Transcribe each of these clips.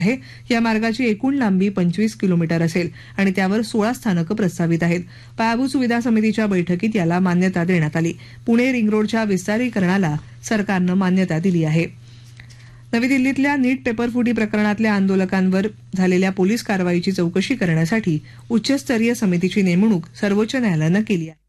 आहे। या मार्गाची एकूण लांबी 25 किलोमीटर असेल आणि त्यावर 16 स्थानकं प्रस्तावित आहेत। पायाभूत सुविधा समितीच्या बैठकीत याला मान्यता देण्यात आली। पुणे रिंग रोडच्या विस्तारीकरणाला सरकारनं मान्यता दिली आहे। नवी दिल्लीतल्या नीट पेपरफुटी प्रकरणातल्या आंदोलकांवर झालेल्या पोलीस कारवाईची चौकशी करण्यासाठी उच्चस्तरीय समितीची नेमणूक सर्वोच्च न्यायालयानं केली आहे।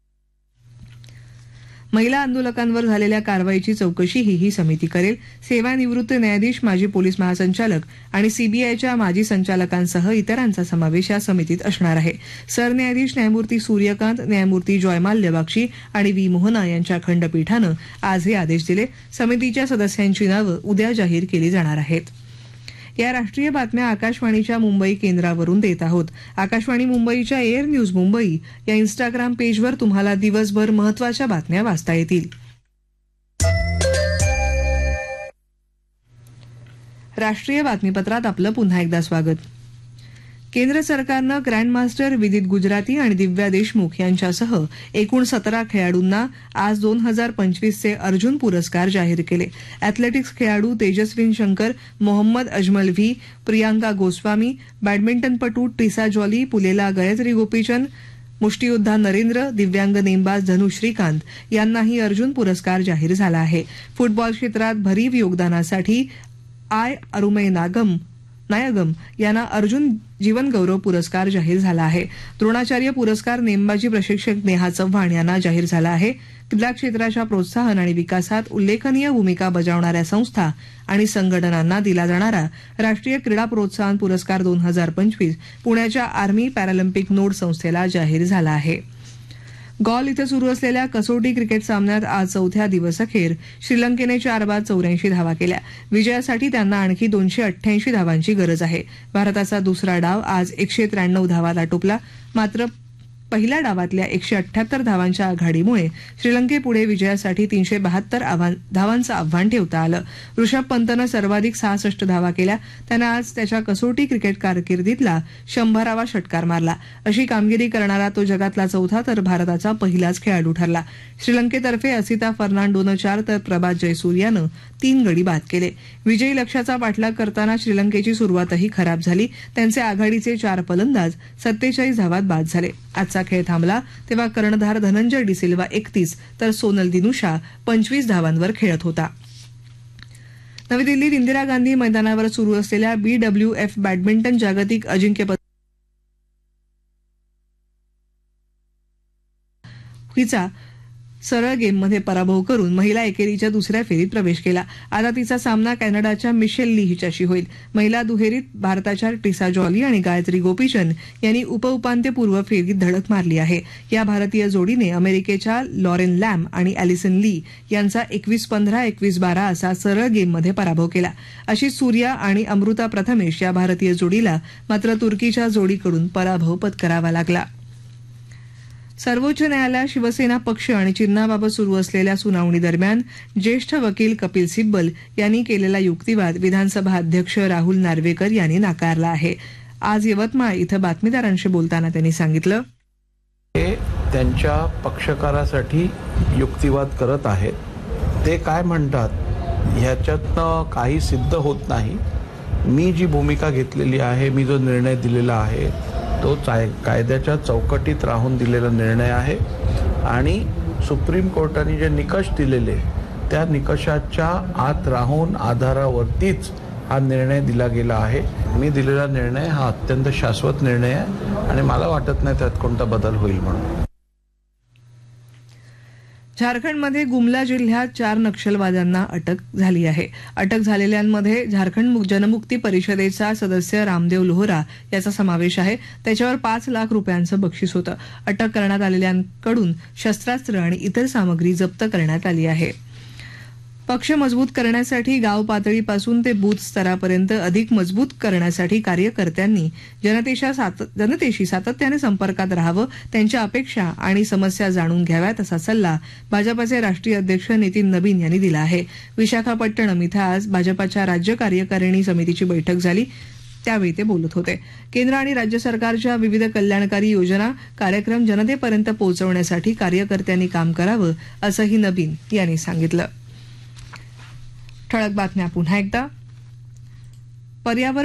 महिला आंदोलकांवर झालेल्या कारवाईची चौकशी ही समिती करेल। सेवानिवृत्त न्यायाधीश, माजी पोलीस महासंचालक आणि सीबीआयच्या माजी संचालकांसह इतरांचा समावेश या समितीत असणार आहे। सरन्यायाधीश न्यायमूर्ती सूर्यकांत, न्यायमूर्ती जयमाल्य बक्षी आणि व्ही मोहना यांच्या खंडपीठानं आज हे आदेश दिले। समितीच्या सदस्यांची नावं उद्या जाहीर केली जाणार आहेत। या राष्ट्रीय बातम्या आकाशवाणीच्या मुंबई केंद्रावरून देत आहोत। आकाशवाणी मुंबईच्या एअर न्यूज मुंबई या इंस्टाग्राम पेजवर तुम्हाला दिवसभर महत्त्वाच्या बातम्या वाचता येतील। राष्ट्रीय बातमीपत्रात आपलं पुन्हा एकदा स्वागत। केंद्र सरकारनं ग्रँडमास्टर विदित गुजराती आणि दिव्या देशमुख यांच्यासह एकूण 17 खेळाडूंना आज 2025चे अर्जुन पुरस्कार जाहीर केले। अॅथलेटिक्स खेळाडू तेजस्विन शंकर, मोहम्मद अजमल व्ही, प्रियांका गोस्वामी, बॅडमिंटनपटू ट्रिसा जॉली, पुलेला गायत्री गोपीचंद, मुष्टियोद्धा नरेंद्र, दिव्यांग नेमबाज धनु श्रीकांत यांनाही अर्जुन पुरस्कार जाहीर झाला आहे। फुटबॉल क्षेत्रात भरीव योगदानासाठी अरुमै नायगम यांना अर्जुन जीवन गौरव पुरस्कार जाहीर झाला आहे। द्रोणाचार्य पुरस्कार नेमबाजी प्रशिक्षक नेहा चव्हाण यांना जाहीर झाला आहे। क्रीडा क्षेत्राच्या प्रोत्साहन आणि विकासात उल्लेखनीय भूमिका बजावणाऱ्या संस्था आणि संघटनांना दिला जाणारा राष्ट्रीय क्रीडा प्रोत्साहन पुरस्कार 2025 पुण्याच्या आर्मी पॅरालिम्पिक नोड संस्थेला जाहीर झाला आहे। गॉल इथं सुरू असलेल्या कसोटी क्रिकेट सामन्यात आज चौथ्या दिवसअखेर श्रीलंकेने 4 बाद 84 धावा केल्या। विजयासाठी त्यांना आणखी 288 धावांची गरज आहे। भारताचा दुसरा डाव आज 193 धावात आटोपला, मात्र पहिल्या डावातल्या 178 धावांच्या आघाडीमुळे श्रीलंकेपुढे विजयासाठी 372 धावांचं आव्हान ठेवता आलं। ऋषभ पंतनं सर्वाधिक 66 धावा केल्या। त्यानं आज त्याच्या कसोटी क्रिकेट कारकिर्दीतला 100वा षटकार मारला। अशी कामगिरी करणारा तो जगातला चौथा तर भारताचा पहिलाच खेळाडू ठरला। श्रीलंकेतर्फे असिता फर्नांडोनं 4 तर प्रभात जयसूर्यानं 3 गडी बाद केले। विजयी लक्ष्याचा पाठलाग करताना श्रीलंकेची सुरुवातही खराब झाली। त्यांचे आघाडीचे 4 फलंदाज 47 धावात बाद झाले। आजचा खेळ थांबला तेव्हा कर्णधार धनंजय डिसिल्वा 31 तर सोनल दिनुशा 25 धावांवर खेळत होता। नवी दिल्लीत इंदिरा गांधी मैदानावर सुरू असलेल्या BWF बॅडमिंटन जागतिक अजिंक्यपद हिचा सरळ गेममध्ये पराभव करून महिला एकेरीच्या दुसऱ्या फेरीत प्रवेश केला। आता तिचा सामना कॅनडाच्या मिशेल ली हिच्याशी होईल। महिला दुहेरीत भारताच्या ट्रिसा जॉली आणि गायत्री गोपीचंद यांनी उपउपांत्यपूर्व फेरीत धडक मारली आहे। या भारतीय जोडीने अमेरिकेच्या लॉरेन लॅम आणि अॅलिसन ली यांचा 21-15, 21-12 असा सरळ गेममध्ये पराभव केला। अशीच सूर्या आणि अमृता प्रथमेश या भारतीय जोडीला मात्र तुर्कीच्या जोडीकडून पराभव पत्करावा लागला। सर्वोच्च न्यायालयात शिवसेना पक्ष आणि चिन्हाबाबत सुरू असलेल्या सुनावणी दरम्यान ज्येष्ठ वकील कपिल सिब्बल यांनी केलेला युक्तिवाद विधानसभा अध्यक्ष राहुल नार्वेकर यांनी नाकारला आहे। आज यवतमाळ इथं बातमीदारांशी बोलताना त्यांनी सांगितलं, ते त्यांच्या पक्षकारासाठी युक्तिवाद करत आहेत। ते काय म्हणतात ह्याच्यातनं काही सिद्ध होत नाही। मी जी भूमिका घेतलेली आहे, मी जो निर्णय दिलेला आहे तो कायद्याच्या चौकटीत राहून दिलेला निर्णय आहे आणि सुप्रीम कोर्टाने जे निकष दिलेले त्या निकषाच्या आत राहून आधारावरतीच हा निर्णय दिला गेला आहे। मी दिलेला निर्णय हा अत्यंत शाश्वत निर्णय आहे आणि मला वाटत नाही त्यात कोणता बदल होईल म्हणून। झारखंडमध्ये गुमला जिल्ह्यात 4 नक्षलवाद्यांना अटक झाली आहे। अटक झालेल्यांमध्ये झारखंड जनमुक्ती परिषदेचा सदस्य रामदेव लोहरा याचा समावेश आहे। त्याच्यावर 5 लाख रुपयांचं बक्षीस होतं। अटक करण्यात आलेल्यांकडून शस्त्रास्त्र आणि इतर सामग्री जप्त करण्यात आली आहे। पक्ष मजबूत करण्यासाठी गाव पातळीपासून ते बूथ स्तरापर्यंत अधिक मजबूत करण्यासाठी कार्यकर्त्यांनी जनतेशी सातत्याने संपर्कात राहावं, त्यांच्या अपेक्षा आणि समस्या जाणून घ्याव्यात असा सल्ला भाजपाचे राष्ट्रीय अध्यक्ष नितीन नबीन यांनी दिला आहे। विशाखापट्टणम इथं आज भाजपाच्या राज्य कार्यकारिणी समितीची बैठक झाली त्यावेळी ते बोलत होते। केंद्र आणि राज्य सरकारच्या विविध कल्याणकारी योजना कार्यक्रम जनतेपर्यंत पोहोचवण्यासाठी कार्यकर्त्यांनी काम करावं असंही नबीन यांनी सांगितलं। ठळक बातम्या पुन्हा एकदा। पर्यावरण